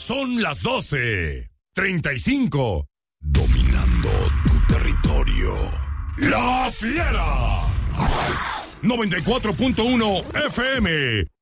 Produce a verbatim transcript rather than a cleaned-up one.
son las doce treinta y cinco. Dominando tu territorio. La Fiera. noventa y cuatro punto uno F M.